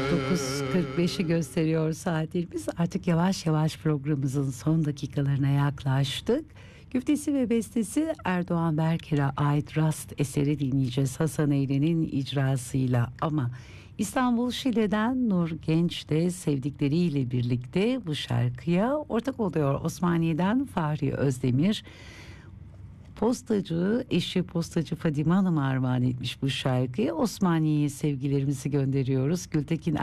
9.45'i gösteriyor saatlerimiz. Artık yavaş yavaş programımızın son dakikalarına yaklaştık. Güftesi ve bestesi Erdoğan Berker'e ait Rast eseri dinleyeceğiz Hasan Eyle'nin icrasıyla. Ama İstanbul Şile'den Nur Genç de sevdikleriyle birlikte bu şarkıya ortak oluyor. Osmaniye'den Fahri Özdemir eşi postacı Fadime Hanım armağan etmiş bu şarkıyı. Osmaniye'ye sevgilerimizi gönderiyoruz. Gültekin